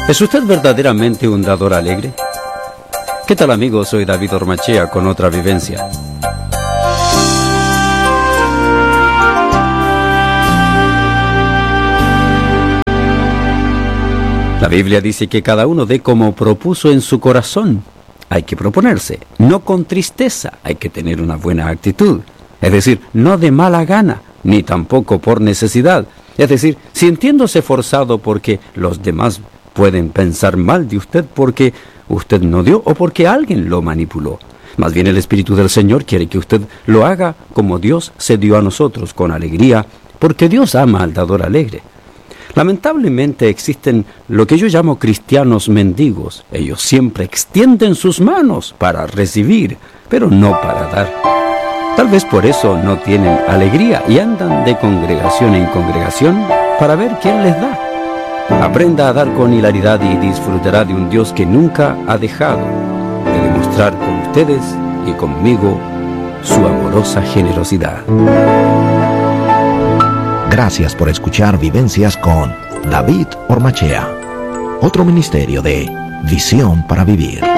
¿Es usted verdaderamente un dador alegre? ¿Qué tal, amigos? Soy David Ormachea con otra vivencia. La Biblia dice que cada uno dé como propuso en su corazón. Hay que proponerse, no con tristeza, hay que tener una buena actitud. Es decir, no de mala gana, ni tampoco por necesidad. Es decir, sintiéndose forzado porque los demás pueden pensar mal de usted porque usted no dio o porque alguien lo manipuló. Más bien el Espíritu del Señor quiere que usted lo haga como Dios se dio a nosotros, con alegría, porque Dios ama al dador alegre. Lamentablemente existen lo que yo llamo cristianos mendigos. Ellos siempre extienden sus manos para recibir, pero no para dar. Tal vez por eso no tienen alegría y andan de congregación en congregación para ver quién les da. Aprenda a dar con hilaridad y disfrutará de un Dios que nunca ha dejado de demostrar con ustedes y conmigo su amorosa generosidad. Gracias por escuchar Vivencias con David Ormachea, otro ministerio de Visión para Vivir.